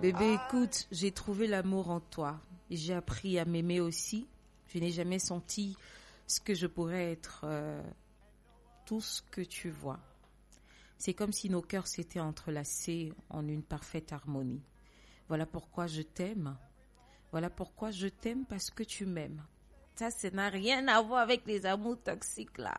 Bébé, écoute, j'ai trouvé l'amour en toi. J'ai appris à m'aimer aussi. Je n'ai jamais senti ce que je pourrais être, tout ce que tu vois. C'est comme si nos cœurs s'étaient entrelacés en une parfaite harmonie. Voilà pourquoi je t'aime. Voilà pourquoi je t'aime, parce que tu m'aimes. Ça n'a rien à voir avec les amours toxiques, là.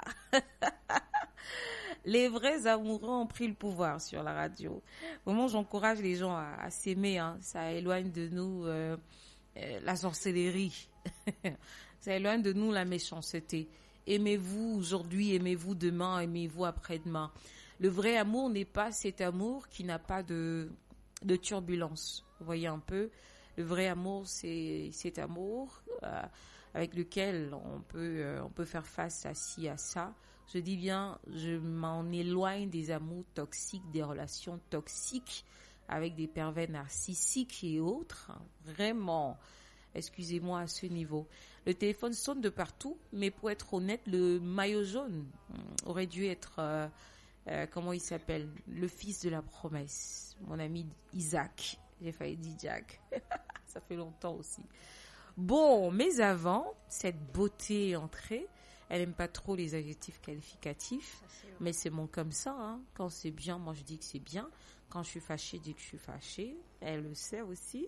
Les vrais amoureux ont pris le pouvoir sur la radio. Vraiment, j'encourage les gens à s'aimer. Hein. Ça éloigne de nous la sorcellerie. Ça éloigne de nous la méchanceté. Aimez-vous aujourd'hui, aimez-vous demain, aimez-vous après-demain. Le vrai amour n'est pas cet amour qui n'a pas de turbulence. Vous voyez un peu, le vrai amour, c'est cet amour avec lequel on peut faire face à ci, à ça. Je dis bien, je m'en éloigne des amours toxiques, des relations toxiques avec des pervers narcissiques et autres. Vraiment, excusez-moi à ce niveau. Le téléphone sonne de partout, mais pour être honnête, le maillot jaune aurait dû être, comment il s'appelle, le fils de la promesse, mon ami Isaac. J'ai failli dire Jack. Ça fait longtemps aussi. Bon, mais avant, cette beauté entrée, elle n'aime pas trop les adjectifs qualificatifs, mais c'est bon comme ça. Hein. Quand c'est bien, moi je dis que c'est bien. Quand je suis fâchée, je dis que je suis fâchée. Elle le sait aussi.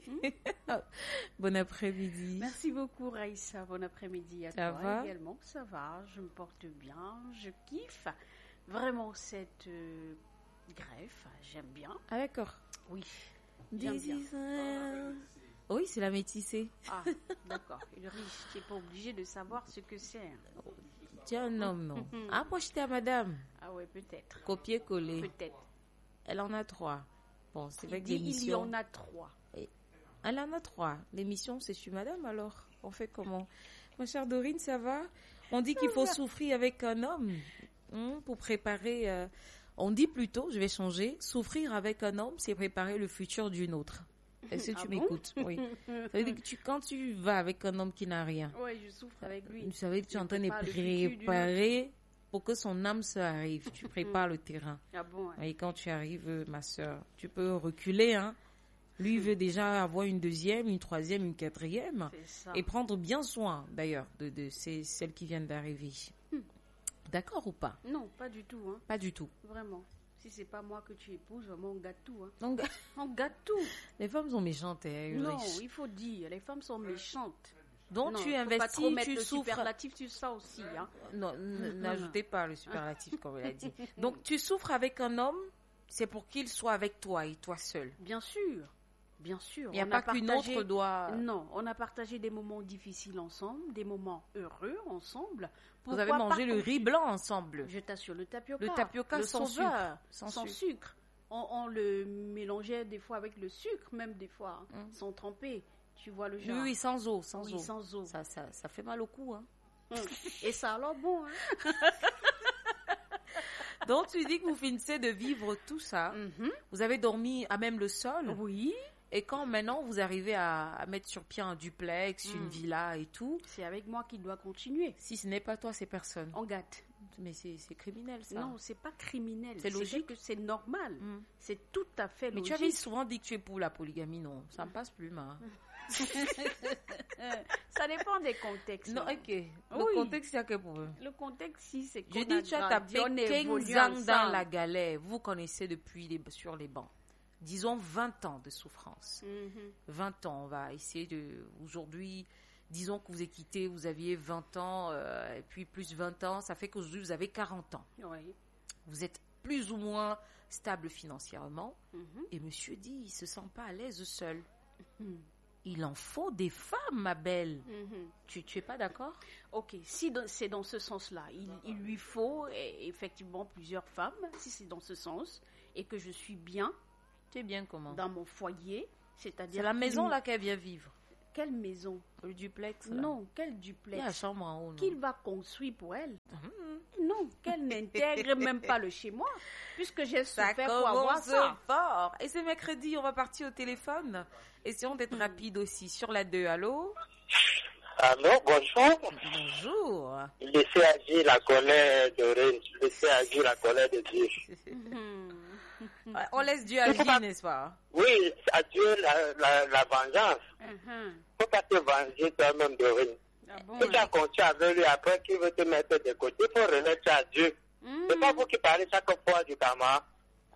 Bon après-midi. Merci beaucoup Raïssa. Bon après-midi à ça toi va? Également. Ça va, je me porte bien, je kiffe. Vraiment cette greffe, j'aime bien. Ah d'accord. Oui, j'aime bien. Oui, c'est la métissée. Ah, d'accord. Le riche, tu n'es pas obligé de savoir ce que c'est. Tiens, non. Ah, moi, j'étais à madame. Ah ouais, peut-être. Copier-coller. Peut-être. Elle en a 3. Bon, c'est vrai que l'émission... Il y en a 3. Elle en a 3. L'émission, c'est chez madame, alors. On fait comment? Ma chère Dorine, ça va? On dit qu'il faut souffrir avec un homme pour préparer... on dit plutôt, je vais changer, souffrir avec un homme, c'est préparer le futur d'une autre. Est-ce que tu m'écoutes? Oui. Ça veut dire que quand tu vas avec un homme qui n'a rien, je souffre avec lui. Ça veut dire que tu es en train de préparer pour que son âme se arrive. Tu prépares le terrain. Ah bon? Et quand tu arrives, ma soeur, tu peux reculer. Hein. Lui veut déjà avoir une deuxième, une troisième, une quatrième. Et prendre bien soin, d'ailleurs, de celles qui viennent d'arriver. D'accord ou pas? Non, pas du tout. Hein. Pas du tout. Vraiment. Si c'est pas moi que tu épouses, vraiment, on gâte tout. Hein. On gâte tout. Les femmes sont méchantes. Non, il faut dire, les femmes sont méchantes. Donc tu investis, tu souffres. Superlatif sur ça aussi. Hein. Non, n'ajoutez pas le superlatif comme elle a dit. Donc tu souffres avec un homme, c'est pour qu'il soit avec toi et toi seul. Bien sûr. Bien sûr. Il n'y a pas qu'une autre doit... Non, on a partagé des moments difficiles ensemble, des moments heureux ensemble. Vous avez mangé le riz blanc ensemble. Je t'assure, le tapioca. Le tapioca sans sauveur, sucre. Sans sucre. On le mélangeait des fois avec le sucre, même des fois, sans tremper. Tu vois le genre. Oui, sans eau. Sans eau. Ça fait mal au cou. Hein. Et ça alors bon. Hein. Donc tu dis que vous finissez de vivre tout ça. Vous avez dormi à même le sol. Oui. Et quand maintenant vous arrivez à mettre sur pied un duplex, une villa et tout. C'est avec moi qu'il doit continuer. Si ce n'est pas toi, c'est personne. On gâte. Mais c'est criminel ça. Non, c'est pas criminel. C'est logique. Que c'est normal. C'est tout à fait logique. Mais tu avais souvent dit que tu es pour la polygamie, non? Ça me passe plus, ma. Ça dépend des contextes. Non, ok. Le contexte, c'est à quel point? Le contexte, si c'est je dis, tu as tapé 15 ans dans la galère. Vous connaissez sur les bancs. Disons 20 ans de souffrance. 20 ans, on va essayer de... Aujourd'hui, disons que vous avez quitté, vous aviez 20 ans, et puis plus 20 ans, ça fait qu'aujourd'hui, vous avez 40 ans. Oui. Vous êtes plus ou moins stable financièrement. Et monsieur dit, il ne se sent pas à l'aise seul. Il en faut des femmes, ma belle. Tu es pas d'accord? Ok, si c'est dans ce sens-là, il lui faut effectivement plusieurs femmes, si c'est dans ce sens, et que je suis bien. Tu es bien comment? Dans mon foyer, c'est-à-dire... C'est la maison là qu'elle vient vivre. Quelle maison? Le duplex là. Non, quel duplex? Il y a la chambre en haut. Qu'il va construire pour elle? Non, qu'elle n'intègre même pas le chez moi, puisque j'ai souffert pour avoir ça. Fort. Et c'est mercredi, on va partir au téléphone. Essayons d'être rapide aussi. Sur la 2, allô? Allô, bonjour. Bonjour. Laissez agir la colère de Rennes. Laissez agir la colère de Dieu. On laisse Dieu agir, n'est-ce pas? Oui, à Dieu la vengeance. Faut pas te venger toi-même de rien. Ah bon, Si tu as continué avec lui après qu'il veut te mettre de côté, il faut remettre ça à Dieu. C'est pas vous qui parlez chaque fois du karma.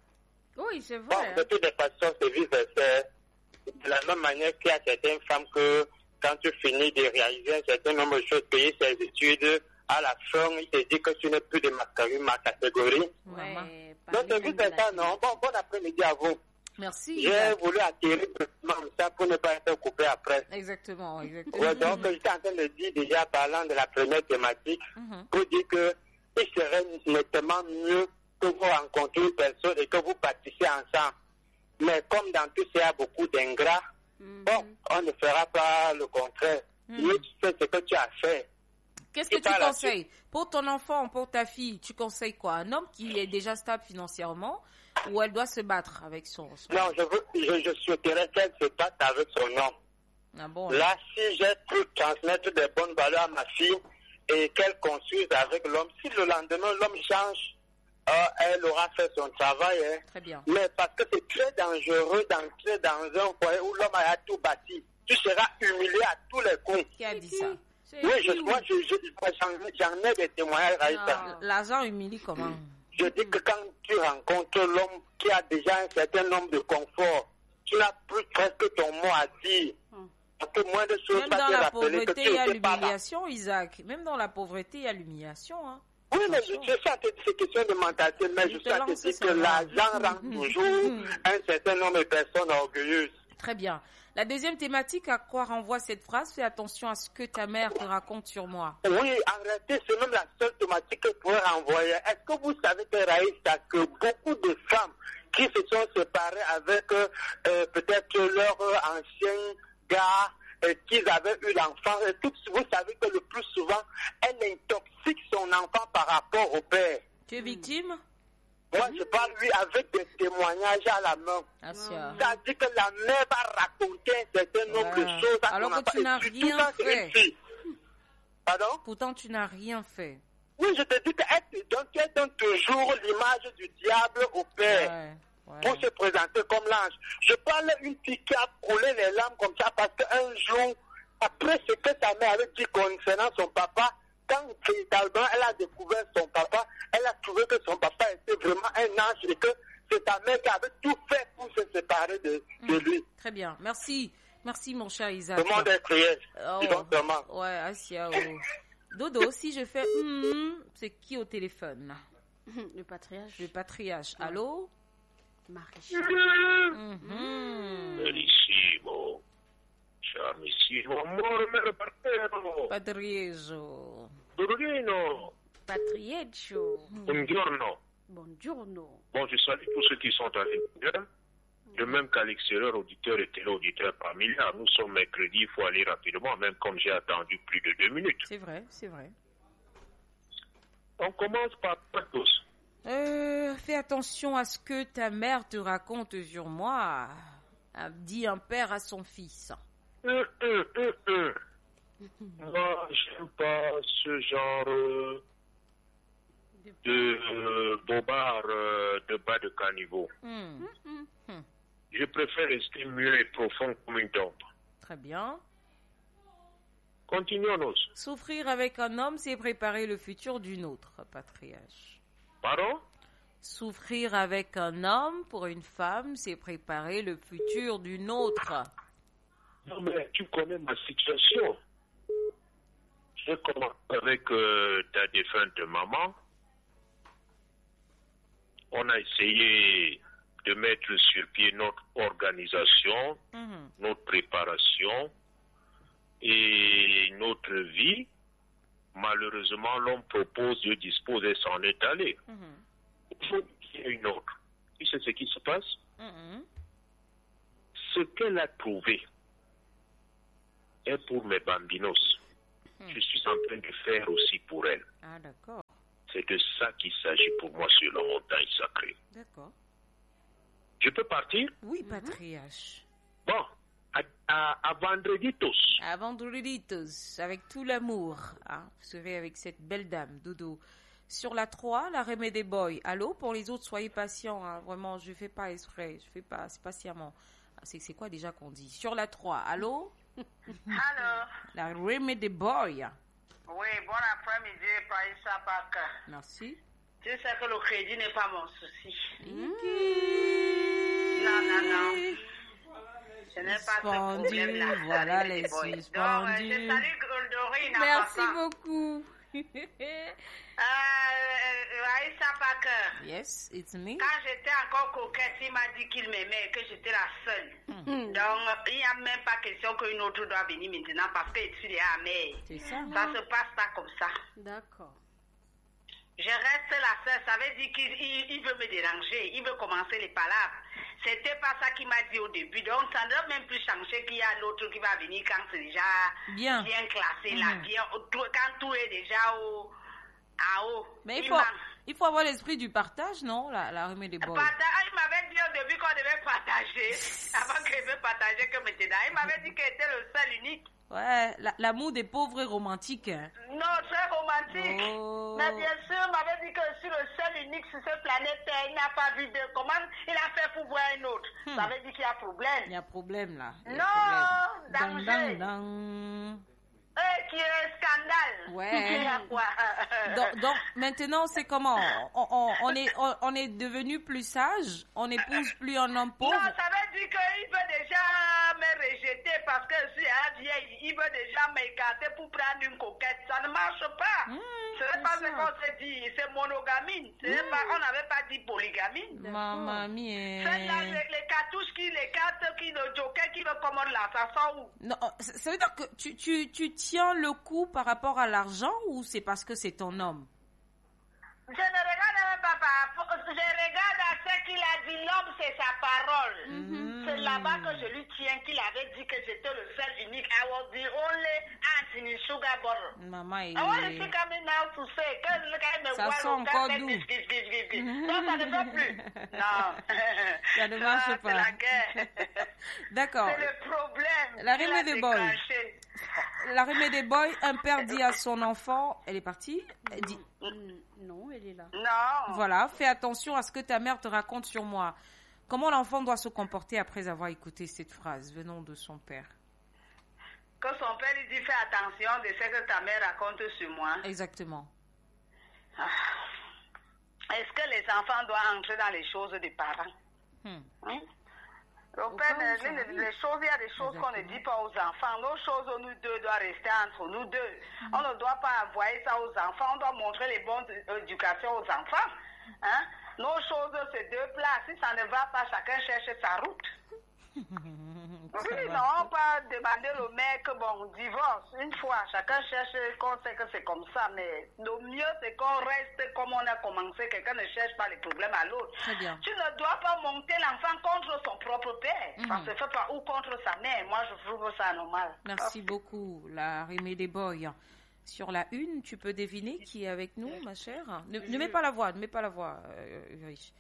Oui, c'est Bon, vrai. de toutes les façons, c'est vice-versa. De la même manière qu'il y a certaines femmes que quand tu finis de réaliser un certain nombre de choses, payer ses études, à la fin, il te dit que tu n'es plus de ma catégorie. Ouais, Donc c'est parler même de vice-versa, la non? Bon après-midi à vous. Merci. J'ai Isaac. voulu attirer ça pour ne pas être coupé après. Exactement. Ouais, donc j'étais en train de dire déjà parlant de la première thématique pour dire que il serait nettement mieux que vous rencontrez une personne et que vous participiez ensemble. Mais comme dans tout ça, il y a beaucoup d'ingrats, bon, on ne fera pas le contraire. Mais tu fais ce que tu as fait. Qu'est-ce que tu conseilles pour ton enfant, pour ta fille? Tu conseilles quoi? Un homme qui est déjà stable financièrement ou elle doit se battre avec son... Non, je souhaiterais qu'elle se batte avec son homme. Ah bon? Là, si j'ai pu transmettre des bonnes valeurs à ma fille et qu'elle construise avec l'homme, si le lendemain l'homme change, elle aura fait son travail. Hein. Très bien. Mais parce que c'est très dangereux d'entrer dans un foyer où l'homme a tout bâti. Tu seras humilié à tous les coups. Qui a dit ça? Oui, moi j'en ai des témoignages, Raïssa. L'argent humilie comment? Je dis que quand tu rencontres l'homme qui a déjà un certain nombre de confort, tu n'as plus presque ton mot à dire. Parce que moins de choses Même va dans te la rappeler que pauvreté, tu il y a n'étais pas là. l'humiliation, Isaac. Même dans la pauvreté, il y a l'humiliation. Hein. Oui, mais je suis à te dire, c'est question de mentalité, mais je suis à te dire que l'argent rend toujours un certain nombre de personnes orgueilleuses. Très bien. La deuxième thématique, à quoi renvoie cette phrase? Fais attention à ce que ta mère te raconte sur moi. Oui, en réalité, c'est même la seule thématique que je pourrais renvoyer. Est-ce que vous savez, Raïssa, que beaucoup de femmes qui se sont séparées avec peut-être leur ancien gars, qu'ils avaient eu l'enfant, vous savez que le plus souvent, elle intoxique son enfant par rapport au père. Tu es victime? Moi, je parle, lui, avec des témoignages à la main. Ça dit que la mère va raconter un certain nombre de choses à alors son que enfant. tu n'as rien fait. Pardon? Pourtant, tu n'as rien fait. Oui, je te dis qu'elle donne toujours l'image du diable au père. Pour se présenter comme l'ange. Je parle d'une fille qui a coulé les larmes comme ça parce qu'un jour, après ce que sa mère avait dit concernant son papa, quand véritablement elle a découvert son papa, elle a trouvé que son papa était vraiment un ange et que c'est sa mère qui avait tout fait pour se séparer de lui. Très bien. Merci. Merci, mon cher Isaac. Tout le monde est crié. Ouais, Asia. Dodo, si je fais c'est qui au téléphone? Le patriarche. Le patriarche. Allô? Maréchal. Bellissimo. Charmissimo. Amore partero. Patrieso. Dorino. Patriaccio. Buongiorno. Buongiorno. Bon, je salue tous ceux qui sont à l'intérieur. De même qu'à l'extérieur, auditeurs et téléauditeurs parmi là. Nous sommes mercredi, il faut aller rapidement, même comme j'ai attendu plus de 2 minutes. C'est vrai, c'est vrai. On commence par tous. Fais attention à ce que ta mère te raconte sur moi, a dit un père à son fils. Moi, j'aime pas ce genre de bobard de bas de caniveau. Je préfère rester mieux et profond comme une tombe. Très bien. Continuons. Souffrir avec un homme, c'est préparer le futur d'une autre, patriarche. Pardon? Souffrir avec un homme pour une femme, c'est préparer le futur d'une autre. Non, mais tu connais ma situation. Je commence avec ta défunte maman. On a essayé de mettre sur pied notre organisation, notre préparation et notre vie. Malheureusement, l'homme propose, Dieu dispose et s'en est allé. Il faut qu'il y ait une autre. Tu sais ce qui se passe? Ce qu'elle a trouvé est pour mes bambinos. Je suis en train de faire aussi pour elle. Ah, d'accord. C'est de ça qu'il s'agit pour moi sur la montagne sacrée. D'accord. Je peux partir? Oui, patriarche. Bon, à vendredi tous. À vendredi tous, avec tout l'amour. Hein, vous serez avec cette belle dame, Dodo. Sur la 3, la Remedy Boy. Allô, pour les autres, soyez patients. Hein. Vraiment, je fais pas exprès. Je fais pas, c'est patiemment. C'est quoi déjà qu'on dit? Sur la 3, allô? Allô? La Remedy Boy. Oui, bon après-midi, Païssa Baka. Merci. Tu sais que le crédit n'est pas mon souci. Non. Ce n'est pas ce problème-là. Voilà les suspendus. Donc, je salue Dorine. Merci beaucoup. Païssa Baka. Yes, it's me. Quand j'étais encore coquette, il m'a dit qu'il m'aimait et que j'étais la seule. Donc, il n'y a même pas question qu'une autre doit venir maintenant parce que je suis déjà amère. C'est ça. Ça se passe pas comme ça. D'accord. Je reste la seule, ça veut dire qu'il veut me déranger, il veut commencer les palabres. C'était pas ça qu'il m'a dit au début, donc ça ne doit même plus changer qu'il y a l'autre qui va venir quand c'est déjà bien classé, là, bien, quand tout est déjà en haut. Mais il faut avoir l'esprit du partage, non, la Remedy Boy. Il m'avait dit au début qu'on devait partager, avant qu'il veut partager que maintenant. Il m'avait dit qu'il était le seul unique. Ouais, l'amour des pauvres est romantique. Hein. Non, très romantique. Oh. Mais bien sûr, il m'avait dit que je suis le seul unique sur cette planète Terre. Il n'a pas vu de comment il a fait pour voir un autre. Ça veut dire qu'il y a problème. Il y a problème là. Danger. Qui est un scandale. Ouais. donc maintenant c'est comment? On est devenu plus sage. On n'épouse plus un homme pauvre. Non, ça veut dire qu'il veut déjà me rejeter parce que je suis un vieille. Il veut déjà m'écarter pour prendre une coquette. Ça ne marche pas. Ce n'est pas ce qu'on s'est dit. C'est monogamie. On n'avait pas dit polygamie. Maman mia. Celle-là, les cartouches les cartes le joker qui le commande là, ça sort où? Non, ça veut dire que tu tiens le coup par rapport à l'argent ou c'est parce que c'est ton homme? Je ne regarde même pas, je regarde à ce qu'il a dit. L'homme, c'est sa parole. C'est là-bas que je lui tiens qu'il avait dit que j'étais le seul unique. I was the only aunt in his sugar bottle. Maman, I want to see coming now to say que ça sent encore doux. Non, ça ne va plus. Non. Ça ne marche pas. C'est la guerre. D'accord. C'est le problème. La Remedy Boy. La Remedy Boy, un père dit à son enfant, elle est partie? Elle dit, non, elle est là. Non. Voilà, fais attention à ce que ta mère te raconte sur moi. Comment l'enfant doit se comporter après avoir écouté cette phrase venant de son père? Que son père lui dit, fais attention de ce que ta mère raconte sur moi. Exactement. Est-ce que les enfants doivent entrer dans les choses des parents? Les choses, il y a des choses qu'on ne dit pas aux enfants. Nos choses, nous deux, doivent rester entre nous deux. On ne doit pas envoyer ça aux enfants. On doit montrer les bonnes éducations aux enfants. Nos choses, c'est deux places. Si ça ne va pas, chacun cherche sa route. Oui, non, pas demander le mec, bon, divorce. Une fois, chacun cherche qu'on sait que c'est comme ça. Mais le mieux, c'est qu'on reste comme on a commencé. Quelqu'un ne cherche pas les problèmes à l'autre. Très bien. Tu ne dois pas monter l'enfant contre son propre père. Ça se fait pas, ou contre sa mère. Moi, je trouve ça normal. Merci beaucoup, la Remedy Boy. Sur la 1, tu peux deviner qui est avec nous, ma chère? Ne mets pas la voix, Riche.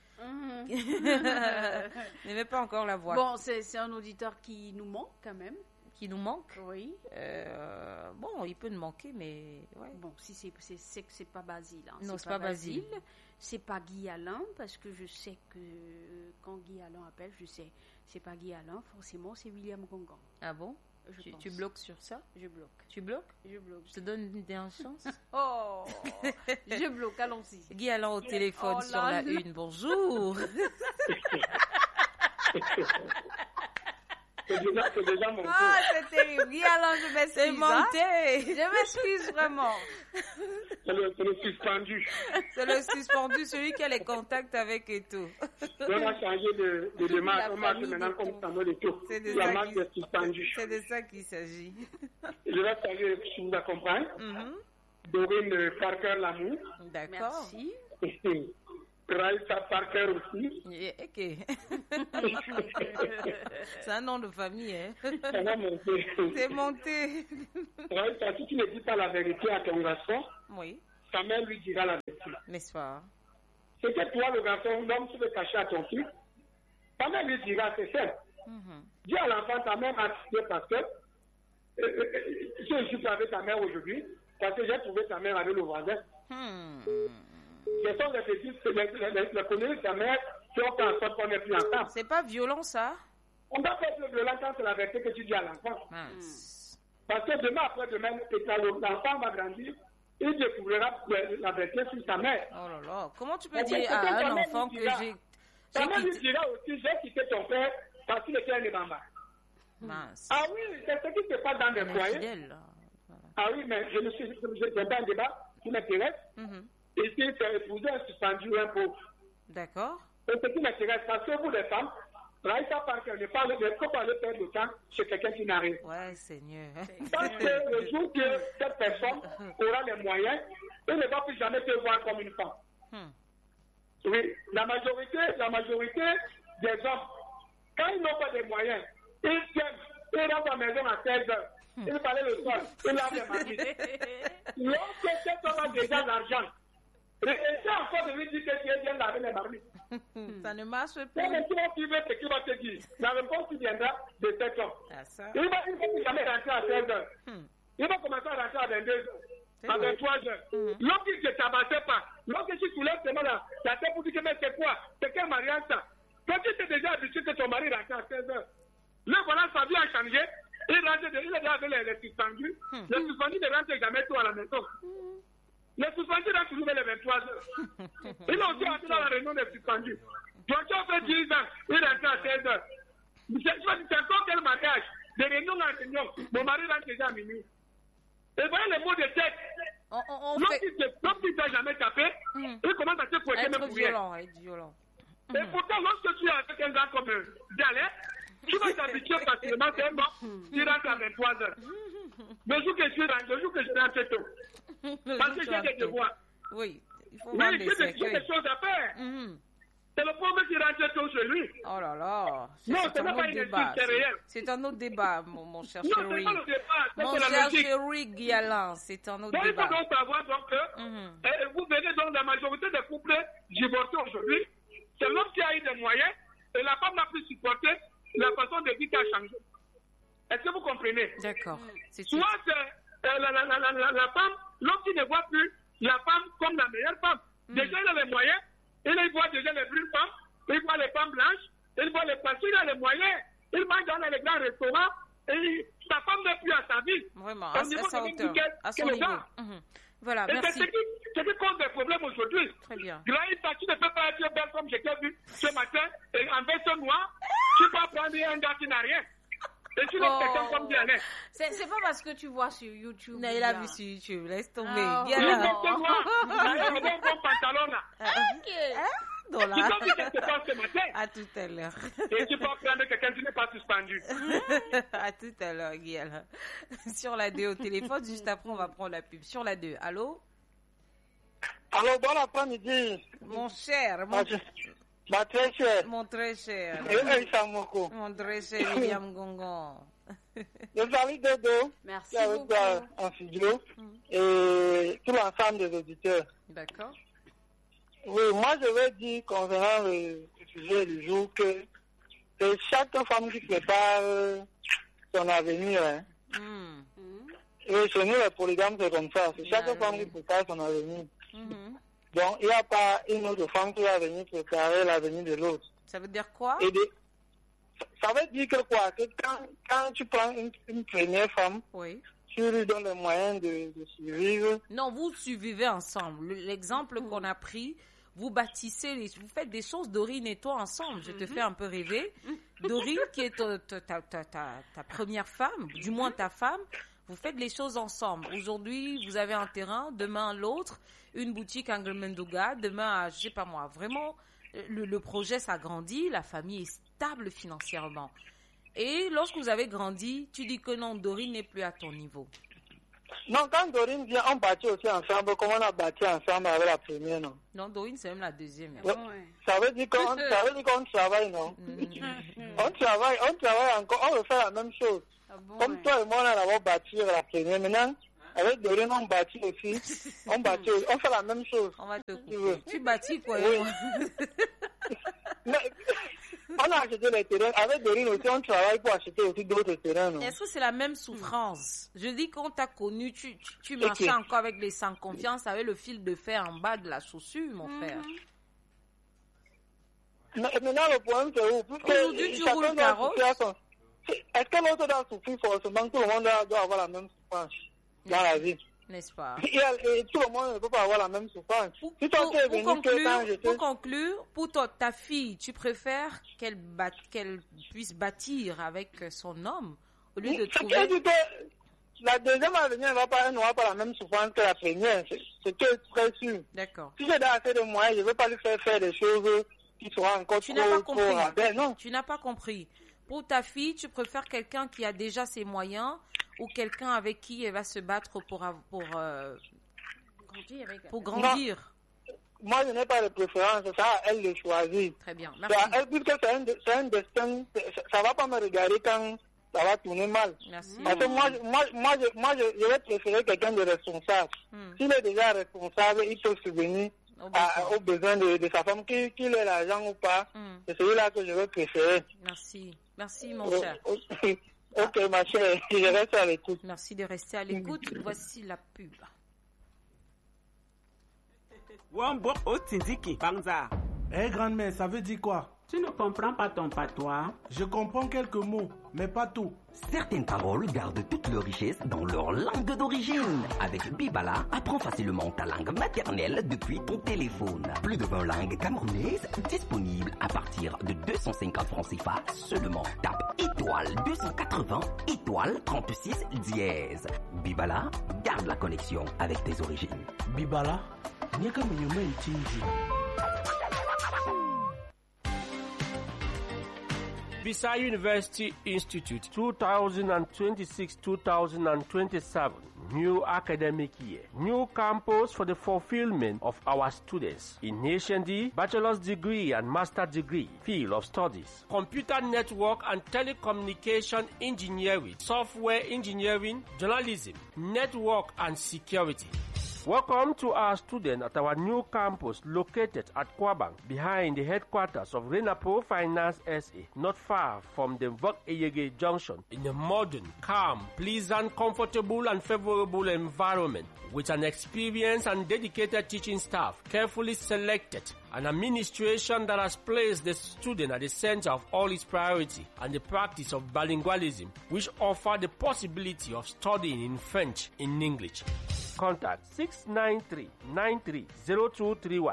Ne mets pas encore la voix. Bon, c'est un auditeur qui nous manque quand même. Qui nous manque? Oui. Bon, il peut nous manquer, mais... Ouais. Bon, si c'est pas Basile. Hein. Non, c'est pas Basile. C'est pas Guy Alain, parce que je sais que quand Guy Alain appelle, je sais, c'est pas Guy Alain, forcément, c'est William Gongan. Ah bon? Tu bloques sur ça? Je bloque. Tu bloques? Je bloque. Je te donne une chance. Oh, je bloque, allons-y. Guy Alain au téléphone sur la 1. Bonjour. C'est déjà monté. Ah, c'est terrible. Guy Alain, je m'excuse. C'est monté. Je m'excuse vraiment. C'est le suspendu. C'est le suspendu, celui qui a les contacts avec et tout. On a changé de démarche. On marche maintenant comme ça et tout. La marque est suspendue. C'est de ça qu'il s'agit. Je vais saluer, je vous accompagne. Dorine Parker Lamour. D'accord. Merci. Raïssa Parker aussi. Ok. C'est un nom de famille, hein. Ça va monter. C'est monté. Raïssa, si tu ne dis pas la vérité à ton garçon, oui, ta mère lui dira la vérité. N'est-ce pas? C'est que toi, le garçon, l'homme, tu veux cacher à ton fils, ta mère lui dira, c'est ça. Dis à l'enfant, ta mère m'a dit parce que je suis avec ta mère aujourd'hui, parce que j'ai trouvé ta mère avec le voisin. ce sont les conneries de ta mère qui ont fait en sorte qu'on n'est plus ensemble. C'est pas violent, ça? On doit pas être violent quand c'est la vérité que tu dis à l'enfant. Parce que demain, après-demain, l'enfant va grandir, il découvrira la vérité sur sa mère. Oh là là, comment tu peux dire à un enfant que j'ai... Ta mère lui dira aussi, j'ai quitté ton père parce qu'il était un ébamba. Mince. Ah oui, c'est ce qui se passe dans des foyers. Ah oui, mais j'ai pas un débat qui m'intéresse. Et si c'est épouser un suspendu ou un pauvre. D'accord. Et ce qui m'intéresse, parce que vous les femmes, Raïssa Parker ne faut pas aller perdre le temps chez quelqu'un qui n'arrive. Ouais, Seigneur. Parce que le jour que cette personne aura les moyens, il ne va plus jamais te voir comme une femme. Oui, la majorité des hommes, quand ils n'ont pas de moyens, ils viennent, ils rentrent à la maison à 16 heures. Ils parlaient le soir, ils lavent les marmites. Lorsque cet homme a déjà l'argent, essaie encore de lui dire que tu viens laver les marmites. Ça ne marche plus. Quand tu veux ce qu'il va te dire, la réponse qui viendra de cet homme. Il va jamais rentrer à 16 heures. Il va commencer à rentrer à 22 heures. À 23 heures. Lorsqu'il ne se tabassait pas, lorsque tu soulèves seulement la tête pour dire que mais c'est quoi? C'est quel mariage ça? Quand tu t'es déjà habitué que ton mari rentre à 16 heures, là voilà, sa vie a changé. Il est déjà avec les suspendus. Les suspendus ne rentrent jamais tout à la maison. Les suspendus rentrent toujours vers les 23 heures. Il a aussi rentré dans la réunion des suspendus. Donc tu as fait 10 ans, il rentre à 16 heures. C'est encore quel mariage? De réunion en réunion, mon mari rentre déjà à minuit. Et voyez les mots de tête. Lorsqu'il ne t'a jamais tapé, il commence à te pointer même pour rien. Être violent. Et pourtant, lorsque tu es avec un gars comme Dialé, tu vas t'habituer facilement, c'est bon, tu rentres à 23 heures. Le jour que je rentre tôt. Parce que j'ai des devoirs. Oui, il faut voir des choses à faire. C'est le pauvre qui rentre tôt chez lui. Oh là là. Non, ce n'est pas une débat. C'est réel. C'est un autre débat, mon cher chéri. Non, c'est pas le débat. Mon cher chéri Guialan, c'est un autre débat. Il faut donc savoir que vous verrez donc la majorité des couples divorcés aujourd'hui, c'est l'homme qui a eu des moyens et la femme n'a plus supporté la façon de vie qui a changé. Est-ce que vous comprenez? D'accord. Soit c'est la femme, l'homme qui ne voit plus la femme comme la meilleure femme. Déjà, il a les moyens. Il voit déjà les brunes femmes, il voit les femmes blanches, il voit les patients, il a les moyens, il mange dans les grands restaurants, et sa femme n'est plus à sa vie. Vraiment, à sa hauteur, à son niveau. Voilà, et merci. C'est ce qui cause des problèmes aujourd'hui. Très bien. Graïssa, tu ne peux pas être belle comme je t'ai vu ce matin, et en veste noire, tu peux prendre un gars qui n'a rien. Et tu n'es quelqu'un comme Diane. C'est pas parce que tu vois sur YouTube. Non, il a vu sur YouTube, laisse tomber. Il a un bon pantalon là. Tu peux dire ce qui se passe ce matin. À tout à l'heure. Et tu peux prendre quelqu'un qui n'est pas suspendu. À tout à l'heure, Guillaume. Sur la 2 au téléphone, juste après, on va prendre la pub. Sur la 2, allô? Allô, bon après-midi. Mon cher, ma très chère. Mon très cher. Mon très cher William Gongon. Je salue Dodo. Merci beaucoup. En studio. Et tout l'ensemble des auditeurs. D'accord. Oui, moi je vais dire concernant le sujet du jour que c'est chaque femme qui prépare son avenir. Et chez nous, les polygames, c'est comme ça. C'est chaque femme qui prépare son avenir. Donc, il n'y a pas une autre femme qui va venir préparer l'avenir de l'autre. Ça veut dire quoi? Ça veut dire que quoi? Que quand tu prends une première femme, tu lui donnes les moyens de survivre. Non, vous survivez ensemble. L'exemple qu'on a pris, vous bâtissez, vous faites des choses, Dorine et toi, ensemble. Je te fais un peu rêver. Dorine, qui est ta première femme, du moins ta femme, vous faites les choses ensemble. Aujourd'hui, vous avez un terrain, demain l'autre, une boutique à Nglemendouga, demain à, je sais pas moi, vraiment, le projet s'agrandit, la famille est stable financièrement. Et lorsque vous avez grandi, tu dis que non, Dorine n'est plus à ton niveau. Non, quand Dorine vient, on bâtit aussi ensemble, comme on a bâti ensemble avec la première, non? Non, Dorine, c'est même la deuxième. Ça veut dire qu'on travaille, non? On travaille encore, on veut faire la même chose. Comme toi et moi, on a bâti la première. Maintenant, avec Dorine, on bâtit aussi. On fait la même chose. On va te couper. Tu bâtis quoi? On a acheté les terrains. Avec Dorine aussi, on travaille pour acheter aussi d'autres terrains. Non? Est-ce que c'est la même souffrance? Je dis qu'on t'a connu, tu marchais encore avec les sans confiance, avec le fil de fer en bas de la chaussure, mon frère. Maintenant, le problème, c'est où? Aujourd'hui, tu roules carrosse. Est-ce que l'autre doit souffrir forcément? Tout le monde doit avoir la même souffrance dans la vie. N'est-ce pas? Et tout le monde ne peut pas avoir la même souffrance. Pour conclure, pour ta fille, tu préfères qu'elle puisse bâtir avec son homme au lieu de trouver... La deuxième avenue n'aura pas la même souffrance que la première. C'est très sûr. D'accord. Si j'ai assez de moyens, je ne veux pas lui faire des choses qui seront encore Tu n'as pas compris. Non. Tu n'as pas compris. Pour ta fille, tu préfères quelqu'un qui a déjà ses moyens ou quelqu'un avec qui elle va se battre pour grandir? Moi, je n'ai pas de préférence. C'est à elle de choisir. Très bien. Merci. Elle dit que c'est un destin. Ça ne va pas me regarder quand ça va tourner mal. Merci. Parce que moi, je vais préférer quelqu'un de responsable. S'il est déjà responsable, il peut subvenir aux besoins de sa femme, qu'il ait l'argent ou pas. C'est celui-là que je vais préférer. Merci, mon cher. Ok, ma chère, je reste à l'écoute. Merci de rester à l'écoute. Voici la pub. Eh, grand-mère, ça veut dire quoi? Tu ne comprends pas ton patois? Je comprends quelques mots, mais pas tout. Certaines paroles gardent toute leur richesse dans leur langue d'origine. Avec Bibala, apprends facilement ta langue maternelle depuis ton téléphone. Plus de 20 langues camerounaises disponibles à partir de 250 francs CFA seulement. Tape étoile 280 étoile 36 dièse. Bibala, garde la connexion avec tes origines. Bibala, n'y a qu'à Bisai University Institute 2026-2027 new academic year. New campus for the fulfillment of our students in HND, bachelor's degree and master's degree field of studies. Computer network and telecommunication engineering, software engineering, journalism, network and security. Welcome to our students at our new campus located at Kwabang, behind the headquarters of Renapo Finance SA, not far from the Vok-Eyege Junction, in a modern, calm, pleasant, comfortable and favorable environment with an experienced and dedicated teaching staff, carefully selected, an administration that has placed the student at the center of all its priority, and the practice of bilingualism, which offer the possibility of studying in French in English. Contact 693-930231,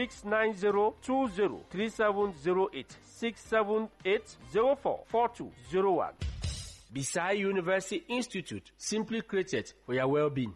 690-20-3708, 678-04-4201. Bisai University Institute, simply created for your well-being.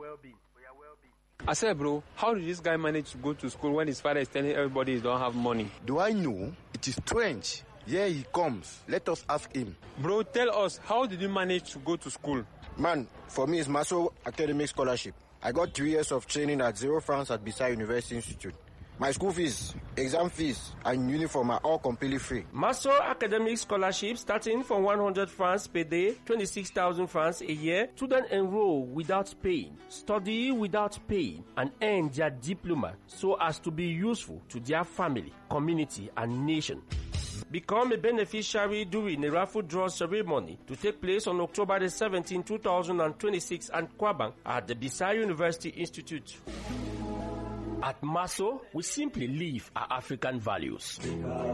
I said, bro, how did this guy manage to go to school when his father is telling everybody he don't have money? Do I know? It is strange. Here he comes. Let us ask him. Bro, tell us, how did you manage to go to school? Man, for me, it's Maso Academic Scholarship. I got 3 years of training at 0 francs at Bisai University Institute. My school fees, exam fees, and uniform are all completely free. Maso Academic Scholarship starting from 100 francs per day, 26,000 francs a year. Students enroll without paying, study without paying, and earn their diploma so as to be useful to their family, community, and nation. Become a beneficiary during a raffle draw ceremony to take place on October the 17th, 2026 at Kwabang at the Bisai University Institute. At Maso, we simply live our African values.